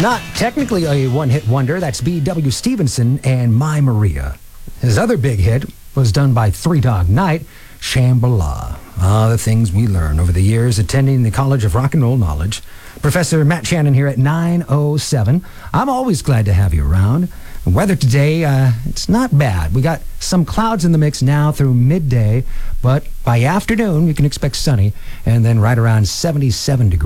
Not technically a one-hit wonder, that's B.W. Stevenson and My Maria. His other big hit was done by Three Dog Night, Shambhala. The things we learn over the years attending the College of Rock and Roll Knowledge. Professor Matt Shannon here at 9:07. I'm always glad to have you around. The weather today, it's not bad. We got some clouds in the mix now through midday, but by afternoon, you can expect sunny, and then right around 77 degrees.